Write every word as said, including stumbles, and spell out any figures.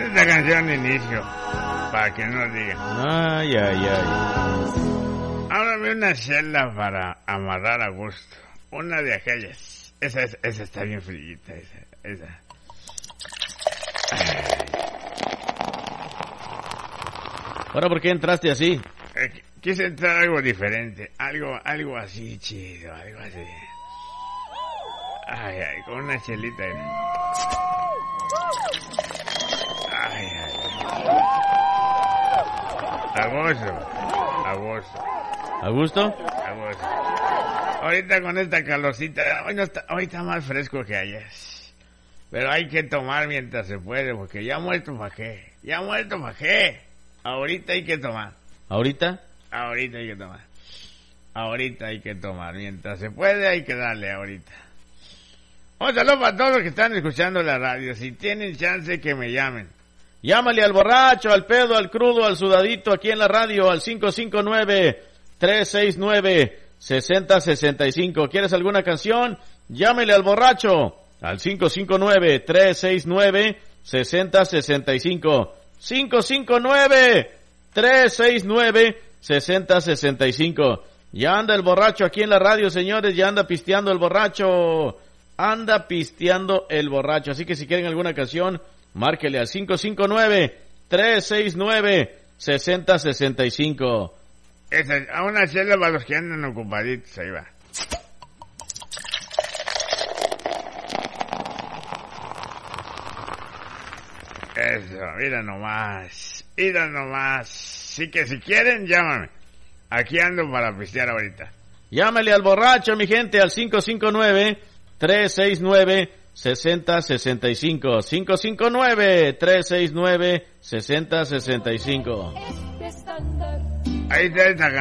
esta canción de inicio, para que no digan. Ay, ay, ay. Háblame una celda para amarrar a gusto. Una de aquellas. Esa, esa, esa está bien frillita, esa, esa. Ay. Ahora, ¿por qué entraste así? Eh, quise entrar algo diferente, algo, algo así chido, algo así. Ay, ay, con una chelita. Ay, ay. A gusto, a gusto. ¿A gusto? A gusto. Ahorita con esta calorcita, hoy no está, hoy está más fresco que ayer. Pero hay que tomar mientras se puede, porque ya muerto pa' qué, ya muerto pa' qué. Ahorita hay que tomar. ¿Ahorita? Ahorita hay que tomar. Ahorita hay que tomar. Mientras se puede, hay que darle ahorita. Un saludo para todos los que están escuchando la radio. Si tienen chance, que me llamen. Llámale al borracho, al pedo, al crudo, al sudadito aquí en la radio al cinco cinco nueve, tres seis nueve, seis cero seis cinco. ¿Quieres alguna canción? Llámele al borracho al cinco cinco nueve, tres seis nueve, seis cero seis cinco. cinco cinco nueve, tres seis nueve, seis cero seis cinco. Ya anda el borracho aquí en la radio, señores, ya anda pisteando el borracho. Anda pisteando el borracho. Así que si quieren alguna canción, márquele al cinco cinco nueve, tres seis nueve, seis cero seis cinco. Esa, a una chela para los que andan ocupaditos, ahí va. Eso, mira nomás, mira nomás. Sí que si quieren, llámame. Aquí ando para pistear ahorita. Llámale al borracho, mi gente, al cinco cinco nueve, tres seis nueve, seis cero seis cinco. cinco cinco nueve, tres seis nueve, seis cero seis cinco. Ahí está esta